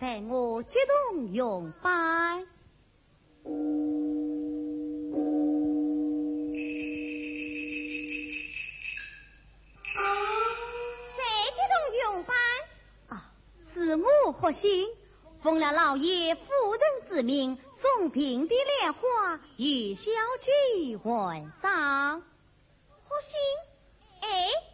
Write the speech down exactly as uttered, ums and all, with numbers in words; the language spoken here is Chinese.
待我激动用班。 谁激动用班？ 啊，是我何心，奉了老爷夫人之命，送平的莲花与小姐问上。 何心？哎。